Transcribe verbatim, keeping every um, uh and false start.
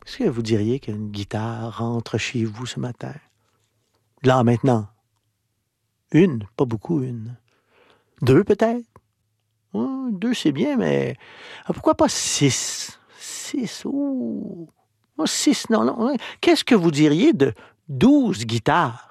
Est-ce que vous diriez qu'une guitare rentre chez vous ce matin? Là, maintenant. Une, pas beaucoup, une. Deux, peut-être? Hum, deux, c'est bien, mais ah, pourquoi pas six? Six, ouh! Oh, six, non, non. Ouais. Qu'est-ce que vous diriez de douze guitares?